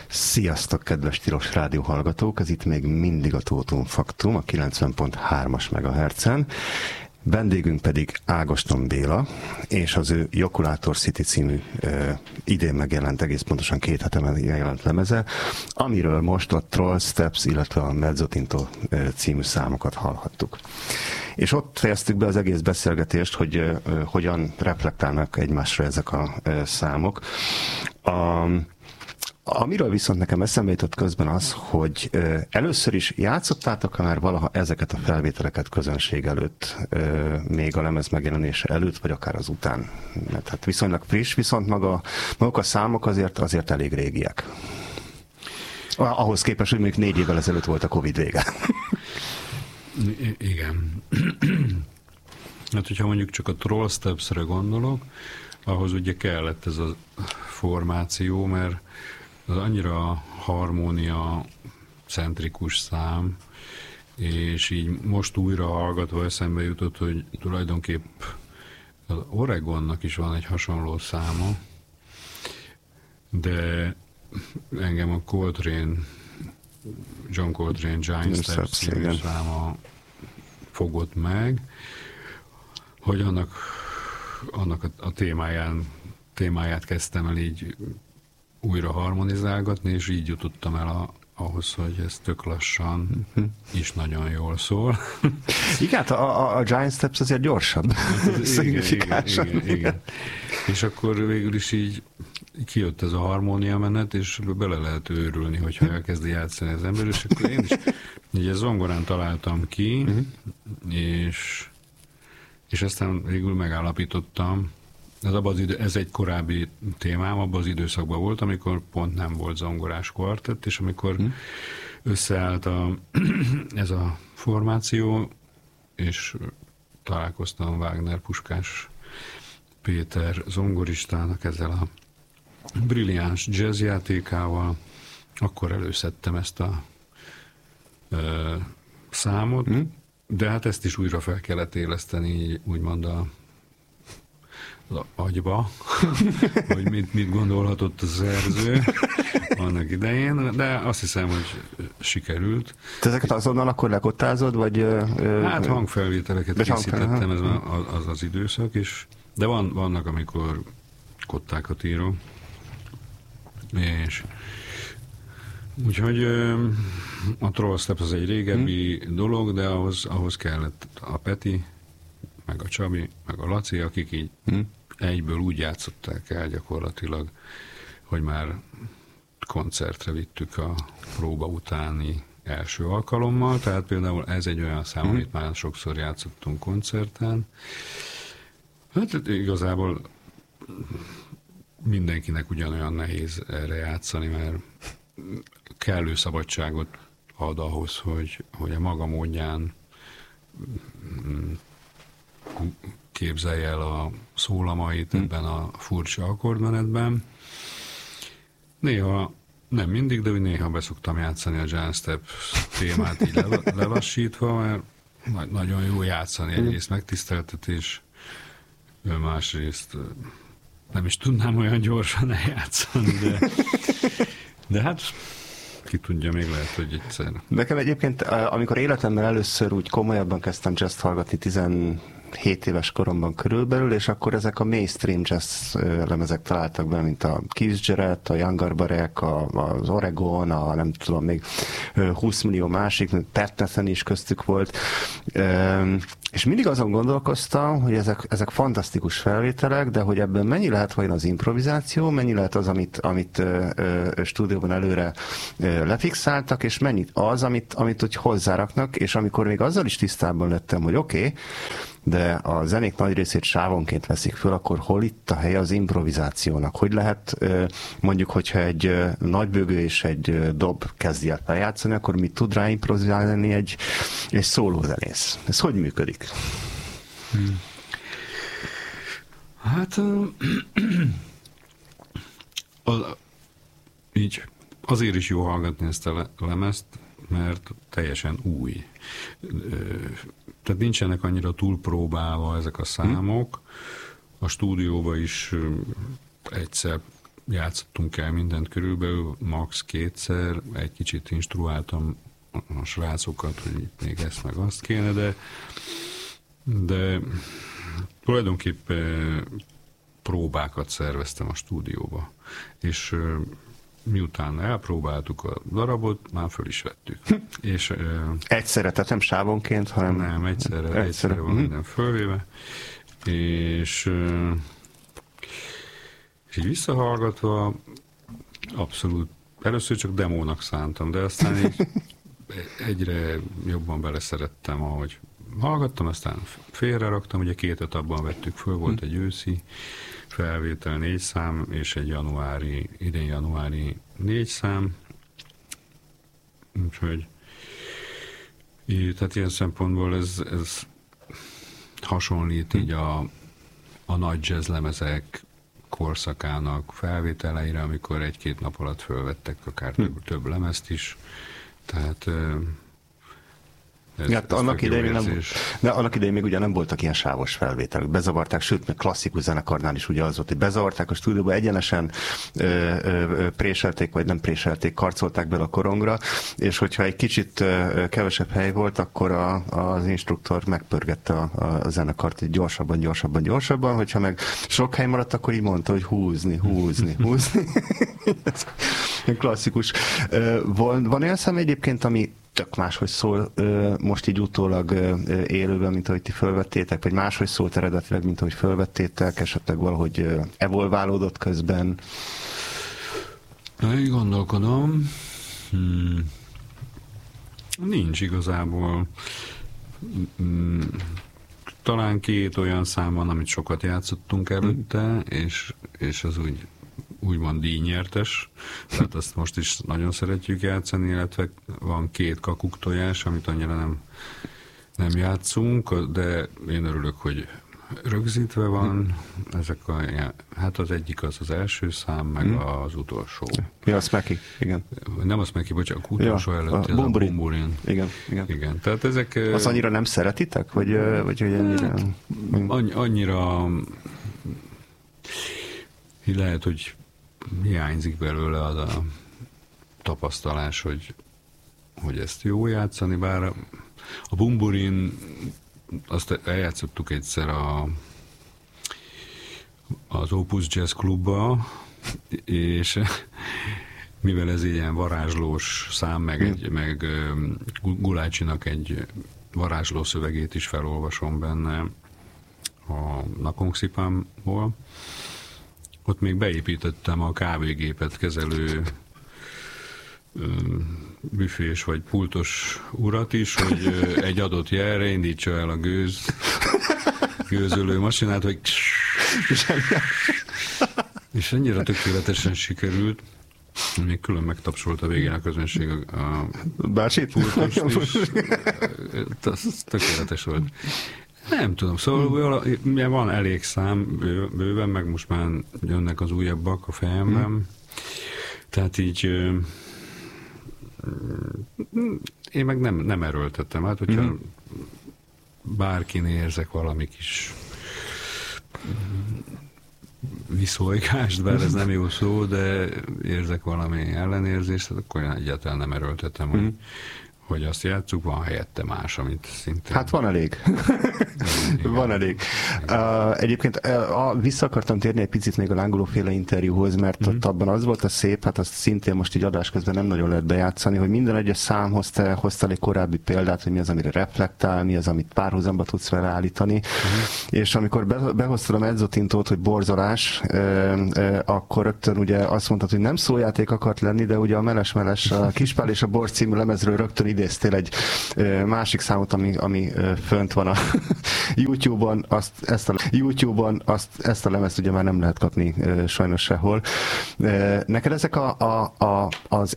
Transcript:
Sziasztok, kedves Tilos Rádió hallgatók! Ez itt még mindig a Tótum Faktum, a 90.3-as MHz-en. Vendégünk pedig Ágoston Béla, és az ő Jokulátor City című idén megjelent, egész pontosan 2 hete megjelent lemeze, amiről most a Troll Steps, illetve a Mezzotinto című számokat hallhattuk. És ott fejeztük be az egész beszélgetést, hogy hogyan reflektálnak egymásra ezek a számok. Amiről viszont nekem eszembe jutott közben az, hogy először is játszottátok már valaha ezeket a felvételeket közönség előtt, még a lemez megjelenése előtt, vagy akár az után. Mert hát viszonylag friss, viszont maguk a számok azért elég régiek. Ahhoz képest, hogy mondjuk 4 évvel ezelőtt volt a Covid vége. Igen. Hát, hogyha mondjuk csak a Troll Steps-re gondolok, ahhoz ugye kellett ez a formáció, mert az annyira harmónia centrikus szám, és így most újra hallgatva eszembe jutott, hogy tulajdonképp az Oregonnak is van egy hasonló száma, de engem a John Coltrane Giant Steps című száma fogott meg, hogy annak a témáját kezdtem el így újra harmonizálgatni, és így jutottam el ahhoz, hogy ez tök lassan is nagyon jól szól. Igen, a Giant Steps azért gyorsabb. Igen. És akkor végül is így kijött ez a harmónia menet, és bele lehet őrülni, hogyha elkezdi játszani az ember, és akkor én is így zongorán találtam ki, és aztán végül megállapítottam, ez egy korábbi témám, abban az időszakban volt, amikor pont nem volt zongorás kvartett, és amikor összeállt ez a formáció, és találkoztam Wagner Puskás Péter zongoristának ezzel a brilliáns jazzjátékával, akkor előszedtem ezt a számot, de hát ezt is újra fel kellett éleszteni, úgymond az agyba, hogy mit gondolhatott a szerző annak idején, de azt hiszem, hogy sikerült. Te ezeket azonnal akkor lekottázod, vagy... Hát hangfelvételeket készítettem, ez az időszak, de vannak, amikor kottákat írok, és úgyhogy a Troll Steps az egy régebbi dolog, de ahhoz kellett a Peti, meg a Csabi, meg a Laci, akik így egyből úgy játszották el gyakorlatilag, hogy már koncertre vittük a próba utáni első alkalommal, tehát például ez egy olyan szám, amit már sokszor játszottunk koncerten. Hát igazából mindenkinek ugyanolyan nehéz erre játszani, mert kellő szabadságot ad ahhoz, hogy a maga módján képzelje el a szólamait ebben a furcsa akkordmenetben. Néha, nem mindig, de néha beszoktam játszani a Giant Steps témát így lelassítva, mert nagyon jó játszani, egyrészt megtiszteltetés, másrészt nem is tudnám olyan gyorsan eljátszani, de hát ki tudja, még lehet, hogy egyszer. Nekem egyébként, amikor életemben először úgy komolyabban kezdtem jazzt hallgatni 17 éves koromban körülbelül, és akkor ezek a mainstream jazz lemezek találtak be, mint a Keith Jarrett, a Young Garbarek, az Oregon, a nem tudom, még 20 millió másik, Patterson is köztük volt. És mindig azon gondolkoztam, hogy ezek fantasztikus felvételek, de hogy ebben mennyi lehet vajon az improvizáció, mennyi lehet az, amit stúdióban előre lefixáltak, és mennyit az, amit úgy hozzáraknak, és amikor még azzal is tisztában lettem, hogy oké, de a zenék nagy részét sávonként veszik föl, akkor hol itt a helye az improvizációnak? Hogy lehet mondjuk, hogyha egy nagybögő és egy dob kezdi el feljátszani, akkor mit tud rá improvizálni egy szólózenész? Ez hogy működik? Hát így azért is jó hallgatni ezt a lemezt, mert teljesen új. Tehát nincsenek annyira túlpróbálva ezek a számok. A stúdióban is egyszer játszottunk el mindent körülbelül, max. 2-szer, egy kicsit instruáltam a srácokat, hogy itt még ezt meg azt kéne, de tulajdonképpen próbákat szerveztem a stúdióba, és miután elpróbáltuk a darabot, már föl is vettük. És, egyszerre, tehát nem sávonként, hanem... Nem, egyszerre van minden fölvéve, és így visszahallgatva abszolút, először csak demónak szántam, de aztán így egyre jobban beleszerettem, ahogy hallgattam, aztán félreraktam, ugye 2 etapban vettük föl, volt egy őszi felvétel 4 szám, és egy idén januári 4 szám, úgyhogy tehát ilyen szempontból ez hasonlít így a nagy jazzlemezek korszakának felvételeire, amikor 1-2 nap alatt fölvettek akár több lemezt is, tehát annak idején még ugye nem voltak ilyen sávos felvételek, bezavarták, sőt, meg klasszikus zenekarnál is ugye az volt, hogy bezavarták a stúdióba, egyenesen préselték, vagy nem préselték, karcolták bele a korongra, és hogyha egy kicsit kevesebb hely volt, akkor az instruktor megpörgette a zenekart gyorsabban, hogyha meg sok hely maradt, akkor így mondta, hogy húzni. Klasszikus. Van olyan szám egyébként, ami tök máshogy szól most így utólag élőben, mint ahogy ti fölvettétek, vagy máshogy szólt eredetileg, mint ahogy fölvettétek, esetleg valahogy evolválódott közben? Így gondolkodom. Nincs igazából. Talán 2 olyan szám van, amit sokat játszottunk előtte, és az úgymond díjnyertes, tehát azt most is nagyon szeretjük játszani, illetve van 2 kakuktojás, amit annyira nem játszunk, de én örülök, hogy rögzítve van, hát az egyik az első szám, meg az utolsó. Ja, a Smacky, igen. Nem a Smacky, bocsánat, utolsó előtt, ez a Bumburin. Igen. Tehát ezek... Az annyira nem szeretitek? Vagy hogy ennyire... Annyira... Lehet, hogy hiányzik belőle az a tapasztalás, hogy ezt jó játszani, bár a Bumburin azt eljátszottuk egyszer az Opus Jazz Klubba, és mivel ez ilyen varázslós szám, meg Gulácsinak egy varázsló szövegét is felolvasom benne a Nakongszipámból, ott még beépítettem a kávégépet kezelő büfés vagy pultos urat is, hogy egy adott jelre indítsa el a gőzölő masinát, hogy és annyira tökéletesen sikerült, még külön megtapsolt a végén a közönség a pultost is. Ez tökéletes volt. Nem tudom, szóval van elég szám bőven, meg most már jönnek az újabbak a fejemben. Tehát így én meg nem erőltettem. Hát, hogyha bárkinél érzek valami kis viszolygást, bár ez nem jó szó, de érzek valami ellenérzést, akkor én egyáltalán nem erőltetem, hogy azt játsszuk, van helyette más, amit szintén... Hát van elég. Van elég. Egyébként vissza akartam térni egy picit még a lángolóféle interjúhoz, mert ott abban az volt a szép, hát azt szintén most így adás közben nem nagyon lehet bejátszani, hogy minden egyes számhoz te hoztál egy korábbi példát, hogy mi az, amire reflektál, mi az, amit párhuzamba tudsz vele állítani. És amikor behoztad a mezzotintót, hogy borzolás, akkor rögtön ugye azt mondtad, hogy nem szójáték akart lenni, de ugye a Meles-Meles, a Kispál és a Borz című lemezről rögtön idéztél egy másik számot, ami fönt van a YouTube-on, ezt a lemezt ugye már nem lehet kapni sajnos sehol. Neked ezek az